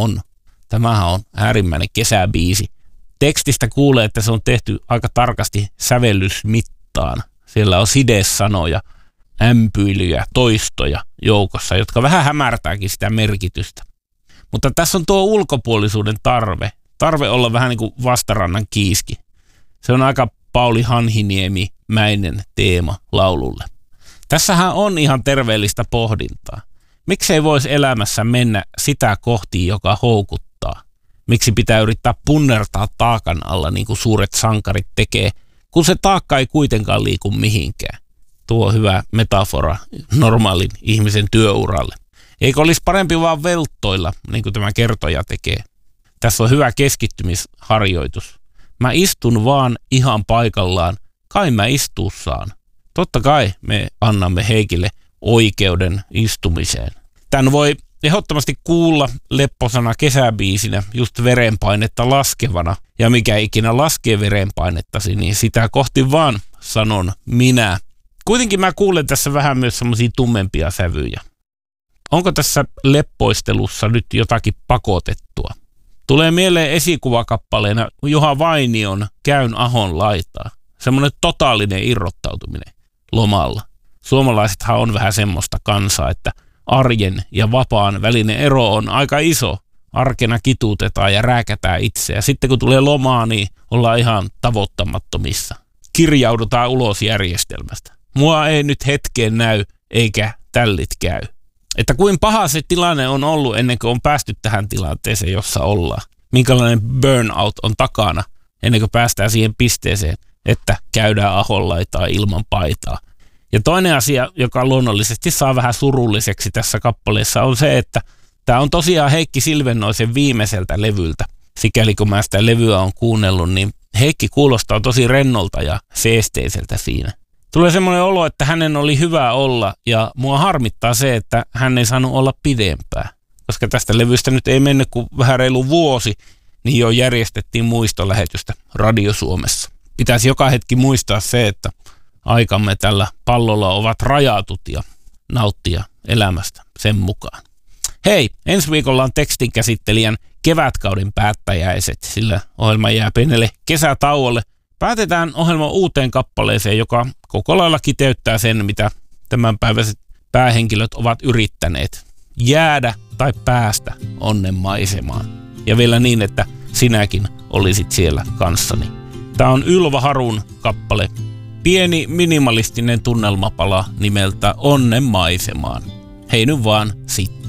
Tämähän on äärimmäinen kesäbiisi. Tekstistä kuulee, että se on tehty aika tarkasti sävellysmittaan. Siellä on sidesanoja, ämpyilyjä, toistoja joukossa, jotka vähän hämärtääkin sitä merkitystä. Mutta tässä on tuo ulkopuolisuuden tarve olla vähän niin kuin vastarannan kiiski. Se on aika Pauli Hanhiniemi-mäinen teema laululle. Tässähän on ihan terveellistä pohdintaa. Miksei voisi elämässä mennä sitä kohti, joka houkuttaa? Miksi pitää yrittää punnertaa taakan alla niin kuin suuret sankarit tekee, kun se taakka ei kuitenkaan liiku mihinkään? Tuo on hyvä metafora normaalin ihmisen työuralle. Eikö olisi parempi vaan velttoilla, niin kuin tämä kertoja tekee? Tässä on hyvä keskittymisharjoitus. Mä istun vaan ihan paikallaan, kai mä istuu saan. Totta kai me annamme Heikille oikeuden istumiseen. Tän voi ehdottomasti kuulla lepposana kesäbiisinä just verenpainetta laskevana. Ja mikä ikinä laskee verenpainettasi, niin sitä kohti vaan sanon minä. Kuitenkin mä kuulen tässä vähän myös semmosia tummempia sävyjä. Onko tässä leppoistelussa nyt jotakin pakotettua? Tulee mieleen esikuvakappaleena Juha Vainion Käyn Ahon laitaa. Semmoinen totaalinen irrottautuminen lomalla. Suomalaisethan on vähän semmoista kansaa, että arjen ja vapaan välinen ero on aika iso. Arkena kituutetaan ja rääkätään itseä. Sitten kun tulee lomaa, niin ollaan ihan tavoittamattomissa. Kirjaudutaan ulos järjestelmästä. Mua ei nyt hetkeen näy, eikä tällit käy. Että kuin paha se tilanne on ollut ennen kuin on päästy tähän tilanteeseen, jossa ollaan. Minkälainen burnout on takana ennen kuin päästään siihen pisteeseen, että käydään Ahonlaitaa ilman paitaa. Ja toinen asia, joka luonnollisesti saa vähän surulliseksi tässä kappaleessa, on se, että tämä on tosiaan Heikki Silvennoisen viimeiseltä levyltä. Sikäli kun mä sitä levyä on kuunnellut, niin Heikki kuulostaa tosi rennolta ja seesteiseltä siinä. Tulee semmoinen olo, että hänen oli hyvä olla ja mua harmittaa se, että hän ei saanut olla pidempään. Koska tästä levystä nyt ei mennyt kuin vähän reilu vuosi, niin jo järjestettiin muistolähetystä Radio Suomessa. Pitäisi joka hetki muistaa se, että aikamme tällä pallolla ovat rajatut ja nauttia elämästä sen mukaan. Hei, ensi viikolla on tekstinkäsittelijän kevätkauden päättäjäiset, sillä ohjelma jää pienelle kesätauolle. Päätetään ohjelman uuteen kappaleeseen, joka koko lailla kiteyttää sen, mitä tämänpäiväiset päähenkilöt ovat yrittäneet. Jäädä tai päästä onnen maisemaan. Ja vielä niin, että sinäkin olisit siellä kanssani. Tämä on Ylva Harun kappale. Pieni minimalistinen tunnelmapala nimeltä Onnen maisemaan. Hei nyt vaan sitten.